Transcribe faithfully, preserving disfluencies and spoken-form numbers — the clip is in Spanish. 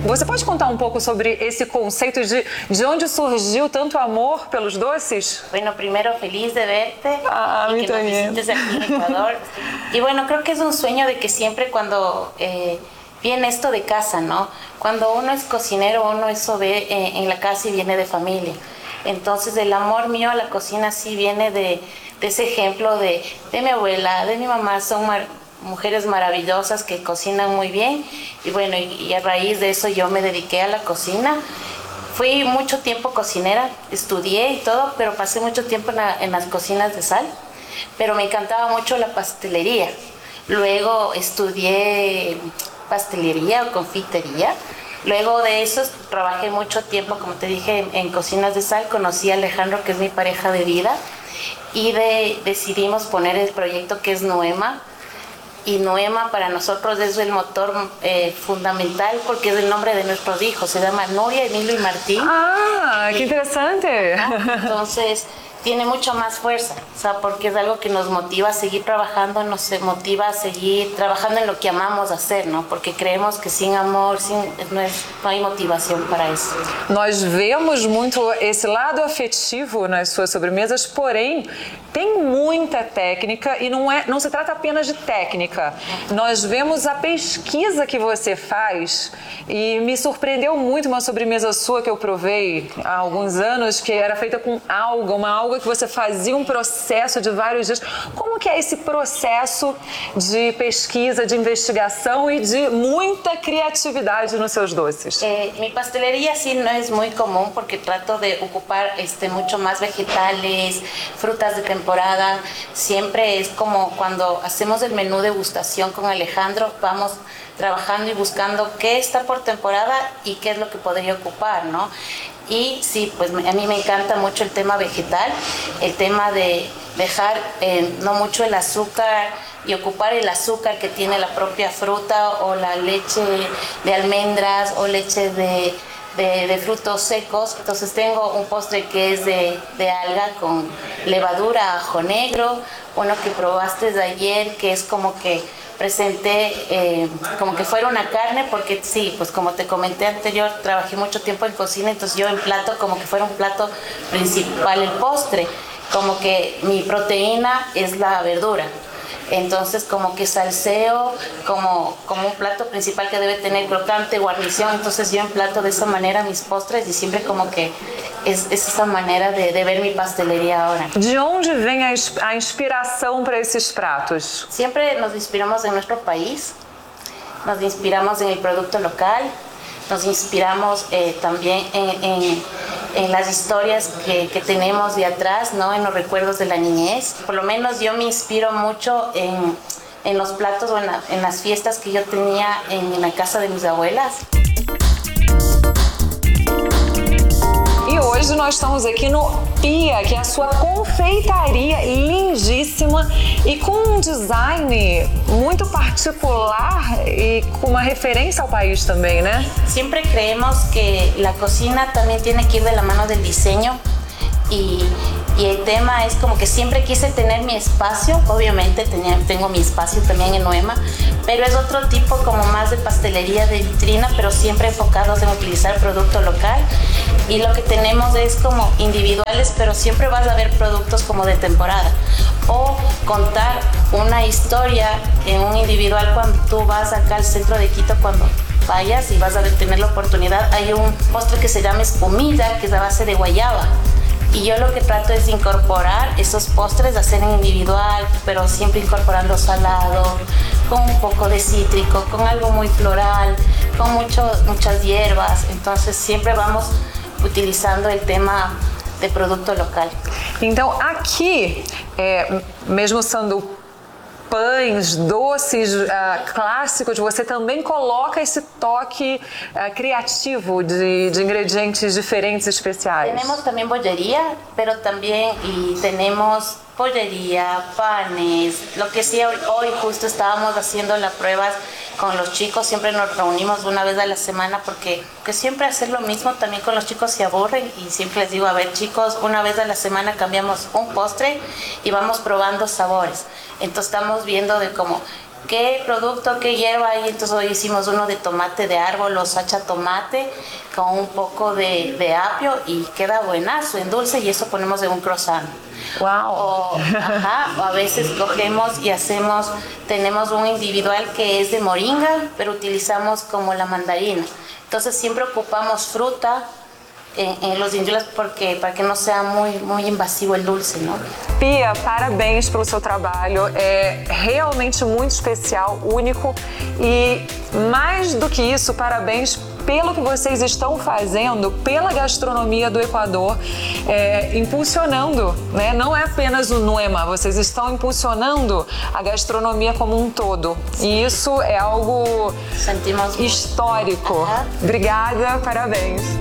Você pode contar um pouco sobre esse conceito de, de onde surgiu tanto amor pelos doces? Bueno, primero feliz de verte ah, y que nos visites aquí en Ecuador. Y bueno, creo que es un sueño de que siempre cuando eh, viene esto de casa, ¿no? Cuando uno es cocinero, uno eso ve eh, en la casa y viene de familia. Entonces el amor mío a la cocina sí viene de, de ese ejemplo de, de mi abuela, de mi mamá, son mar, mujeres maravillosas que cocinan muy bien y bueno, y, y a raíz de eso yo me dediqué a la cocina. Fui mucho tiempo cocinera, estudié y todo, pero pasé mucho tiempo en, la, en las cocinas de sal, pero me encantaba mucho la pastelería. Luego estudié pastelería o confitería. Luego de eso trabajé mucho tiempo, como te dije, en, en cocinas de sal. Conocí a Alejandro, que es mi pareja de vida, y de, decidimos poner el proyecto que es Noema. Y Noema para nosotros es el motor eh, fundamental porque es el nombre de nuestros hijos. Se llama Nuria, Emilio y Martín. Ah, qué interesante. Entonces tiene mucha más fuerza, o sea, porque es algo que nos motiva a seguir trabajando, nos motiva a seguir trabajando en lo que amamos hacer, ¿no? Porque creemos que sin amor, sin, no, es, no hay motivação para isso. Nós vemos muito esse lado afetivo nas suas sobremesas, porém tem muita técnica e não, é, não se trata apenas de técnica. Nós vemos a pesquisa que você faz e me surpreendeu muito uma sobremesa sua que eu provei há alguns anos, que era feita com alga, uma alga que você fazia um processo de vários dias. Como que é esse processo de pesquisa, de investigação e de muita criatividade nos seus doces? Eh, mi pastelería sí no es muy común porque trato de ocupar este, mucho más vegetales, frutas de temporada. Siempre es como cuando hacemos el menú degustación con Alejandro, vamos trabajando y buscando qué está por temporada y qué es lo que podría ocupar, ¿no? Y sí, pues a mí me encanta mucho el tema vegetal, el tema de dejar eh, no mucho el azúcar y ocupar el azúcar que tiene la propia fruta o la leche de almendras o leche de, de, de frutos secos. Entonces tengo un postre que es de, de alga con levadura, ajo negro, uno que probaste de ayer que es como que presenté eh, como que fuera una carne, porque sí, pues como te comenté anterior, trabajé mucho tiempo en cocina, entonces yo en plato como que fuera un plato principal el postre, como que mi proteína es la verdura. Entonces como que salseo como, como un plato principal que debe tener crocante, guarnición, entonces yo emplato de esa manera mis postres y siempre como que es, es esa manera de, de ver mi pastelería ahora. De onde vem a, a inspiração para esses pratos? Siempre nos inspiramos en nuestro país, nos inspiramos en el producto local, nos inspiramos eh, también en, en, en las historias que, que tenemos de atrás, ¿no? En los recuerdos de la niñez. Por lo menos yo me inspiro mucho en, en los platos o en, la, en las fiestas que yo tenía en, en la casa de mis abuelas. E hoje nós estamos aqui no Pia, que é a sua confeitaria lindíssima e com um design muito particular e com uma referência ao país também, né? Siempre creemos que la cocina también tiene que ir de la mano del diseño y, y el tema es como que siempre quise tener mi espacio, obviamente tenía, tengo mi espacio también en Noema, pero es otro tipo como más de pastelería de vitrina, pero siempre enfocados en utilizar producto local. Y lo que tenemos es como individuales, pero siempre vas a ver productos como de temporada. O contar una historia en un individual cuando tú vas acá al centro de Quito, cuando vayas y vas a tener la oportunidad. Hay un postre que se llama espumilla, que es a base de guayaba. Y yo lo que trato es incorporar esos postres, hacer en individual, pero siempre incorporando salado, con un poco de cítrico, con algo muy floral, con mucho, muchas hierbas. Entonces siempre vamos utilizando el tema de produto local. Então aqui, é, mesmo sendo pães, doces uh, clássicos, você também coloca esse toque uh, criativo de, de ingredientes diferentes, especiais. Tenemos también bollería, pero también y tenemos pollería, panes, lo que sí hoy, hoy justo estábamos haciendo las pruebas con los chicos, siempre nos reunimos una vez a la semana porque que siempre hacer lo mismo también con los chicos se aburren y siempre les digo, a ver chicos, una vez a la semana cambiamos un postre y vamos probando sabores. Entonces estamos viendo de cómo qué producto, qué hierba, y entonces hoy hicimos uno de tomate de árbol o sacha tomate con un poco de, de apio y queda buenazo en dulce, y eso ponemos en un croissant. Wow. O, ajá, o a veces cogemos y hacemos, tenemos un individual que es de moringa, pero utilizamos como la mandarina. Entonces siempre ocupamos fruta en, en los individuos porque, para que não seja muito, muito invasivo o dulce, não? Pia, parabéns pelo seu trabalho, é realmente muito especial, único e mais do que isso, parabéns pelo que vocês estão fazendo pela gastronomia do Equador, é, impulsionando, né? Não é apenas o Nuema, vocês estão impulsionando a gastronomia como um todo. E isso é algo Sentimos histórico. Uhum. Obrigada, parabéns.